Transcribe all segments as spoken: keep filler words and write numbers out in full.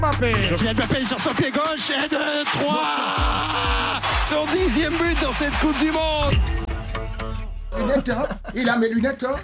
Mbappé. Kylian Mbappé sur son pied gauche et de trois. Son dixième but dans cette Coupe du Monde. Lunettes, hein. Il a mes lunettes. Hein.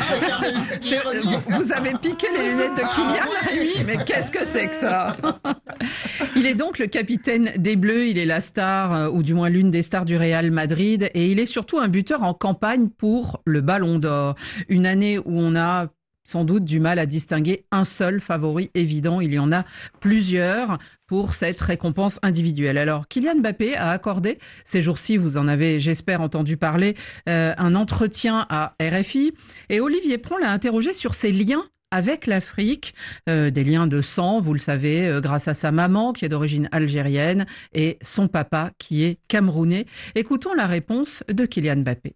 Vous avez piqué les lunettes de Kylian, Rémi, mais qu'est-ce que c'est que ça? Il est donc le capitaine des Bleus, il est la star, ou du moins l'une des stars du Real Madrid, et il est surtout un buteur en campagne pour le Ballon d'Or. Une année où on a sans doute du mal à distinguer un seul favori évident. Il y en a plusieurs pour cette récompense individuelle. Alors, Kylian Mbappé a accordé ces jours-ci, vous en avez, j'espère, entendu parler, euh, un entretien à R F I. Et Olivier Pron l'a interrogé sur ses liens avec l'Afrique, euh, des liens de sang, vous le savez, euh, grâce à sa maman qui est d'origine algérienne et son papa qui est camerounais. Écoutons la réponse de Kylian Mbappé.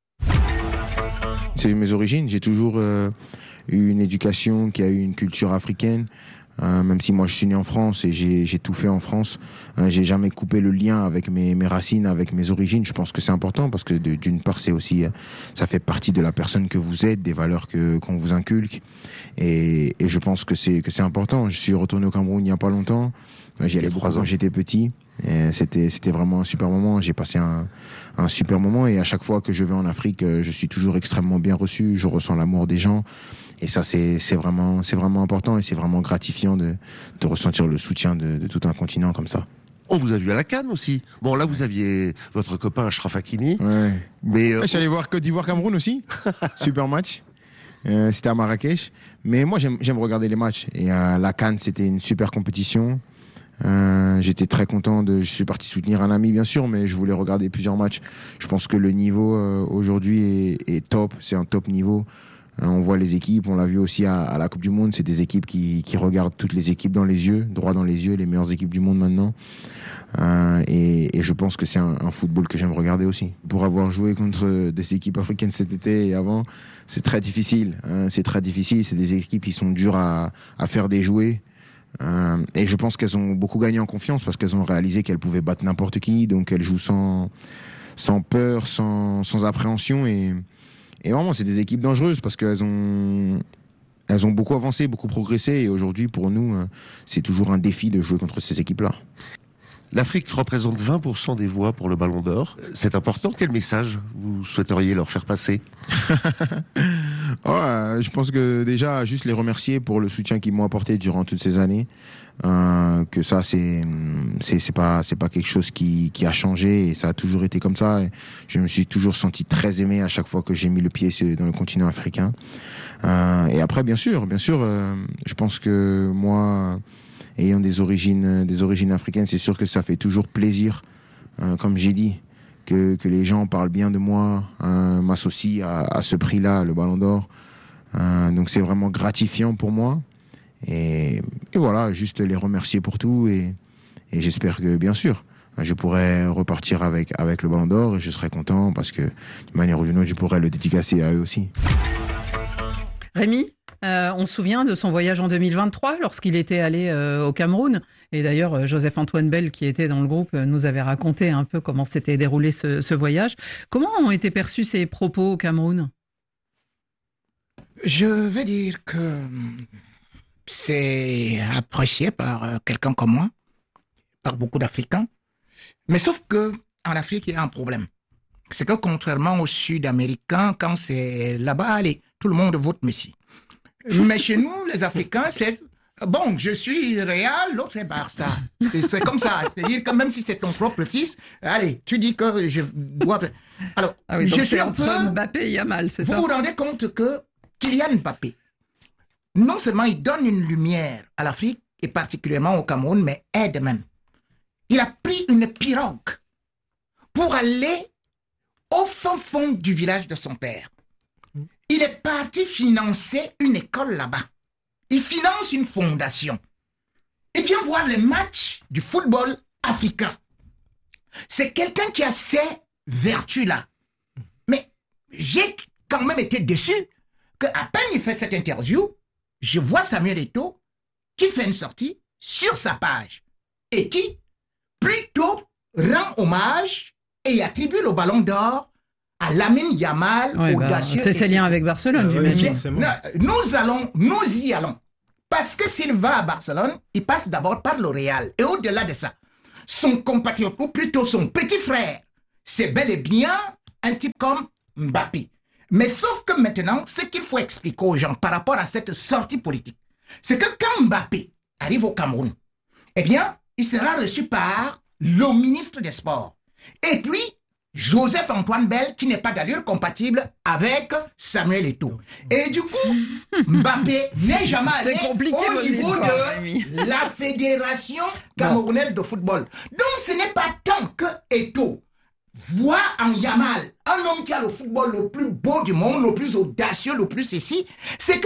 C'est mes origines, j'ai toujours euh, eu une éducation qui a eu une culture africaine, euh, même si moi je suis né en France et j'ai, j'ai tout fait en France. Euh, j'ai jamais coupé le lien avec mes, mes racines, avec mes origines. Je pense que c'est important parce que de, d'une part c'est aussi, euh, ça fait partie de la personne que vous êtes, des valeurs que qu'on vous inculque, et, et je pense que c'est que c'est important. Je suis retourné au Cameroun il y a pas longtemps. J'y allais beaucoup quand j'étais petit. Et c'était c'était vraiment un super moment. J'ai passé un un super moment et à chaque fois que je vais en Afrique, je suis toujours extrêmement bien reçu. Je ressens l'amour des gens et ça c'est c'est vraiment c'est vraiment important et c'est vraiment gratifiant de de ressentir le soutien de, de tout un continent comme ça. On vous a vu à la CAN aussi. Bon, là, vous aviez votre copain Achraf Hakimi. Ouais. Mais euh, je suis allé voir Côte d'Ivoire-Cameroun aussi. Super match. Euh, c'était à Marrakech. Mais moi, j'aime, j'aime regarder les matchs. Et euh, la CAN, c'était une super compétition. Euh, j'étais très content de. Je suis parti soutenir un ami, bien sûr, mais je voulais regarder plusieurs matchs. Je pense que le niveau euh, aujourd'hui est, est top. C'est un top niveau. Euh, on voit les équipes. On l'a vu aussi à, à la Coupe du Monde. C'est des équipes qui, qui regardent toutes les équipes dans les yeux, droit dans les yeux, les meilleures équipes du monde maintenant. Euh, et, et je pense que c'est un, un football que j'aime regarder aussi. Pour avoir joué contre des équipes africaines cet été et avant, c'est très difficile. Hein, c'est très difficile. C'est des équipes qui sont dures à, à faire déjouer. Euh, et je pense qu'elles ont beaucoup gagné en confiance parce qu'elles ont réalisé qu'elles pouvaient battre n'importe qui. Donc elles jouent sans, sans peur, sans, sans appréhension. Et, et vraiment, c'est des équipes dangereuses parce qu'elles ont... Elles ont beaucoup avancé, beaucoup progressé. Et aujourd'hui, pour nous, c'est toujours un défi de jouer contre ces équipes-là. L'Afrique représente vingt pour cent des voix pour le Ballon d'Or. C'est important. Quel message vous souhaiteriez leur faire passer? oh, euh, Je pense que déjà, juste les remercier pour le soutien qu'ils m'ont apporté durant toutes ces années. Euh, que ça, c'est, c'est, c'est pas, c'est pas quelque chose qui, qui a changé et ça a toujours été comme ça. Et je me suis toujours senti très aimé à chaque fois que j'ai mis le pied dans le continent africain. Euh, et après, bien sûr, bien sûr, euh, je pense que moi, ayant des origines, des origines africaines, c'est sûr que ça fait toujours plaisir, euh, comme j'ai dit, que, que les gens parlent bien de moi, euh, m'associent à, à ce prix-là, le Ballon d'Or. Euh, donc c'est vraiment gratifiant pour moi. Et, et voilà, juste les remercier pour tout. Et, et j'espère que, bien sûr, je pourrai repartir avec, avec le Ballon d'Or et je serai content parce que, de manière ou d'une autre, je pourrai le dédicacer à eux aussi. Rémi, euh, on se souvient de son voyage en deux mille vingt-trois lorsqu'il était allé euh, au Cameroun. Et d'ailleurs, euh, Joseph-Antoine Bell, qui était dans le groupe, euh, nous avait raconté un peu comment s'était déroulé ce, ce voyage. Comment ont été perçus ses propos au Cameroun? Je vais dire que c'est apprécié par euh, quelqu'un comme moi, par beaucoup d'Africains. Mais sauf que en Afrique, il y a un problème. C'est que contrairement aux Sud-Américains, quand c'est là-bas, allez, tout le monde vote Messi. Mais chez nous, les Africains, c'est bon, je suis Real, l'autre est Barça. Et c'est comme ça. C'est-à-dire que même si c'est ton propre fils, allez, tu dis que je dois. Alors, ah oui, je donc suis entre peu... Mbappé et Yamal, c'est vous ça? Vous vous rendez compte que Kylian Mbappé, non seulement il donne une lumière à l'Afrique, et particulièrement au Cameroun, mais aide même. Il a pris une pirogue pour aller au fin fond du village de son père. Il est parti financer une école là-bas. Il finance une fondation. Il vient voir les matchs du football africain. C'est quelqu'un qui a ces vertus-là. Mais j'ai quand même été déçu qu'à peine il fait cette interview, je vois Samuel Eto'o qui fait une sortie sur sa page et qui, plutôt, rend hommage et attribue le Ballon d'Or à Lamine Yamal, ouais, audacieux. Bah, c'est ses liens avec Barcelone, euh, j'imagine. Oui, nous allons, nous y allons. Parce que s'il va à Barcelone, il passe d'abord par le Real. Et au-delà de ça, son compatriote, ou plutôt son petit frère, c'est bel et bien un type comme Mbappé. Mais sauf que maintenant, ce qu'il faut expliquer aux gens par rapport à cette sortie politique, c'est que quand Mbappé arrive au Cameroun, eh bien, il sera reçu par le ministre des Sports. Et puis, Joseph-Antoine Bell, qui n'est pas d'allure compatible avec Samuel Eto'o. Et du coup, Mbappé n'est jamais allé compliqué, au niveau histoires, de Rémi. la Fédération camerounaise de football. Donc, ce n'est pas tant que Eto'o voit en Yamal un homme qui a le football le plus beau du monde, le plus audacieux, le plus ceci, c'est que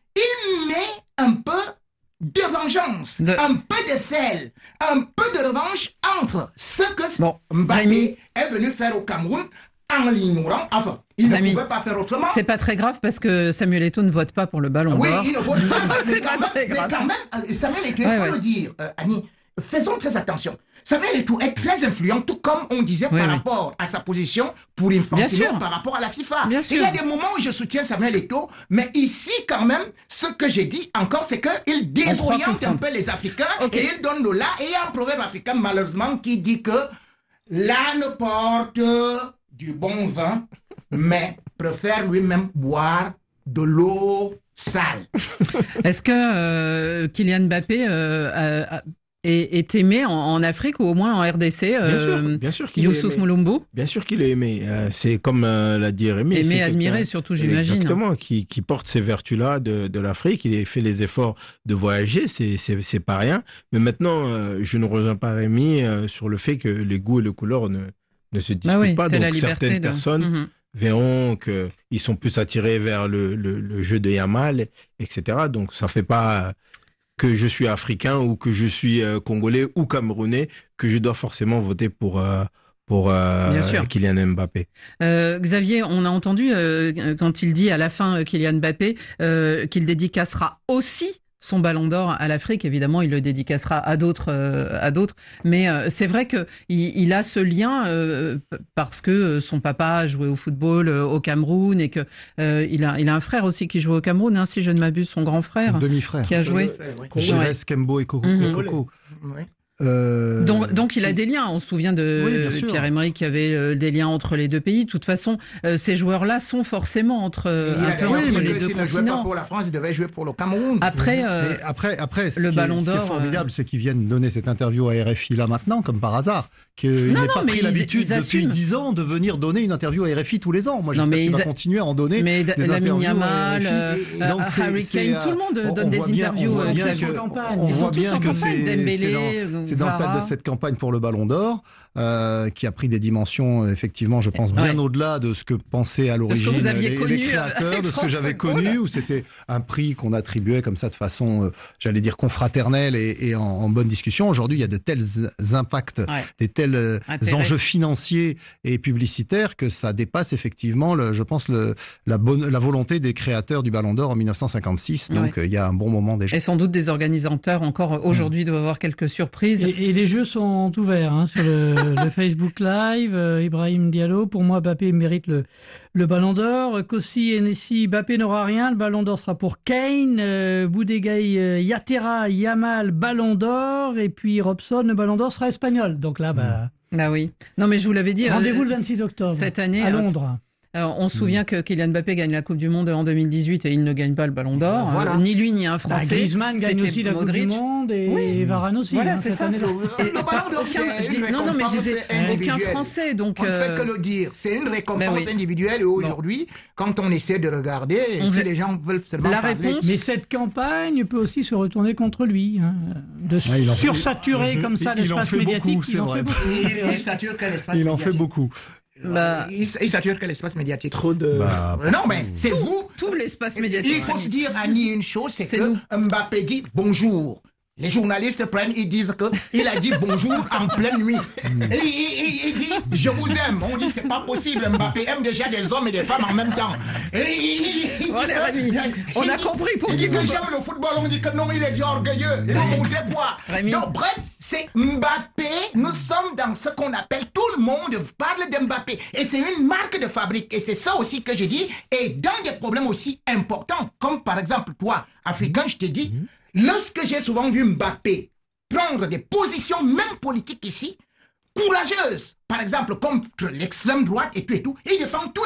il met un peu de vengeance, De... un peu de sel, un peu de revanche entre ce que Bon, Mbappé Rémi. est venu faire au Cameroun en l'ignorant. Enfin, il Rémi, ne pouvait pas faire autrement. C'est pas très grave parce que Samuel Eto'o ne vote pas pour le Ballon Oui, d'Or. il ne vote pas. mais, C'est quand pas très même, mais grave. quand même, euh, Samuel Eto'o, il Ouais, faut ouais. le dire, euh, Annie, faisons très attention. Samuel Eto'o est très influent, tout comme on disait Oui, par oui. rapport à sa position pour Bien Infantino, sûr. par rapport à la FIFA. Bien Et il y a sûr. des moments où je soutiens Samuel Eto'o, mais ici, quand même, ce que j'ai dit encore, c'est qu'il désoriente un comprendre. peu les Africains Ok. et il donne de là. Et il y a un proverbe africain, malheureusement, qui dit que l'âne porte du bon vin, mais préfère lui-même boire de l'eau sale. Est-ce que euh, Kylian Mbappé euh, a- a- est, est aimé en, en Afrique ou au moins en R D C Bien euh, sûr, bien sûr qu'il est Youssouf aimé. Mulumbu Bien sûr qu'il est aimé. Euh, c'est comme euh, l'a dit Rémi. Aimé, c'est admiré quelqu'un- surtout, j'imagine. Exactement, qui, qui porte ces vertus-là de, de l'Afrique. Il a fait les efforts de voyager, c'est, c'est, c'est pas rien. Mais maintenant, euh, je ne rejoins pas Rémi euh, sur le fait que les goûts et les couleurs ne, ne se discutent Bah oui, pas. c'est Donc la liberté certaines de... personnes Mhm. verront qu'ils sont plus attirés vers le, le, le jeu de Yamal, et cetera. Donc ça fait pas que je suis africain ou que je suis euh, congolais ou camerounais que je dois forcément voter pour euh, pour euh, Bien sûr. Kylian Mbappé. Euh, Xavier, on a entendu euh, quand il dit à la fin euh, Kylian Mbappé euh, qu'il dédicacera aussi son Ballon d'Or à l'Afrique. Évidemment, il le dédicacera à d'autres, euh, à d'autres. Mais euh, c'est vrai que il, il a ce lien euh, p- parce que son papa a joué au football euh, au Cameroun et que euh, il a, il a un frère aussi qui joue au Cameroun, hein, si je ne m'abuse, son grand frère Un demi-frère. qui a joué. Gérès, Ouais. Kembo et Coco. Mhm. et Coco. Oui. Euh, Donc, donc il a qui- des liens. On se souvient de Oui, bien sûr. Pierre-Emerick qui avait euh, des liens entre les deux pays. De toute façon, euh, ces joueurs-là sont forcément entre euh, Il un a peu d'ailleurs entre dit les que deux s'il ne jouait pas continents. pour la France, il devait jouer pour le Cameroun. Après, euh, Mais après, après, ce, le qui, Ballon est, ce qui est d'Or, formidable, euh, c'est qu'ils viennent donner cette interview à R F I là maintenant, comme par hasard. Qu'il Non, n'ait non, pas mais pris ils- l'habitude ils depuis assument. dix ans de venir donner une interview à R F I tous les ans. Moi, Non, j'espère mais qu'il va ils a- continuer à en donner mais des Lamine interviews Yamal, à euh, R F I. Donc, euh, c'est- Harry c'est, Kane, euh, tout le monde on- donne on des voit bien- interviews. On voit euh, bien Xavier. que, campagne. on Ils voit sont tous bien en que campagne, c'est Dembélé, c'est dans, c'est dans le cadre Vara. de cette campagne pour le Ballon d'Or euh, qui a pris des dimensions, euh, effectivement, je pense, bien Ouais. au-delà de ce que pensaient à que l'origine vous aviez les, connu, les créateurs, euh, de ce que France j'avais Football. connu, où c'était un prix qu'on attribuait comme ça de façon, euh, j'allais dire, confraternelle et, et en, en bonne discussion. Aujourd'hui, il y a de tels impacts, Ouais. des tels euh, Intérêt. enjeux financiers et publicitaires que ça dépasse effectivement, le, je pense, le, la, bonne, la volonté des créateurs du Ballon d'Or en mille neuf cent cinquante-six. Donc, Ouais. euh, il y a un bon moment déjà. Et sans doute des organisateurs encore euh, aujourd'hui doivent avoir quelques surprises. Et, et les jeux sont ouverts hein, sur le, le Facebook Live. Euh, Ibrahim Diallo, pour moi, Mbappé mérite le, le Ballon d'Or. Kossi et Nessi, Mbappé n'aura rien. Le Ballon d'Or sera pour Kane. Euh, Boudegaï, euh, Yatera, Yamal, Ballon d'Or. Et puis Robson, le Ballon d'Or sera espagnol. Donc là, bah, Bah oui. Non, mais je vous l'avais dit. euh, rendez-vous le vingt-six octobre cette année, à euh, Londres. Alors, on se souvient que Kylian Mbappé gagne la Coupe du Monde en deux mille dix-huit et il ne gagne pas le Ballon d'Or. Voilà. Euh, ni lui ni un Bah, Français. Griezmann gagne C'était aussi la Modric. Coupe du Monde et Oui. Varane aussi. Voilà, hein, c'est cette ça. année-là. Et Le Ballon d'Or, aucun- c'est je dis- une non, non, mais je récompense disais aucun individuelle. Français, donc. On ne euh, fait que le dire. C'est une récompense Ben oui. individuelle et aujourd'hui, quand on essaie de regarder, On si veut- les gens veulent seulement La parler... réponse- Mais cette campagne peut aussi se retourner contre lui. Hein, de Ouais, il en fait- sursaturer comme ça il en l'espace fait médiatique. beaucoup, c'est il en vrai. fait beaucoup. Il, il sature que l'espace Il en fait médiatique. beaucoup. Bah, il, il sature que l'espace médiatique. Trop de... Bah, Euh, Non, mais c'est vous. tout l'espace médiatique. Il faut se dire, Annie, une chose, c'est C'est que nous. Mbappé dit bonjour. Les journalistes prennent, ils disent que il a dit bonjour en pleine nuit. Et il, il- il dit je vous aime. On dit c'est pas possible. Mbappé aime déjà des hommes et des femmes en même temps. Et il, il- il dit Allez, que- Rémi, on il a dit- compris pour Il dit vous. que j'aime le football. On dit que non, il est dit orgueilleux. Il a montré quoi. Rémi. Donc bref, c'est Mbappé. Nous sommes dans ce qu'on appelle, tout le monde parle d'Mbappé. Et c'est une marque de fabrique. Et c'est ça aussi que je dis. Et dans des problèmes aussi importants, comme par exemple toi, Africain, je te dis, lorsque j'ai souvent vu Mbappé prendre des positions, même politiques ici, courageuses, par exemple contre l'extrême droite et tout et tout, il défend tous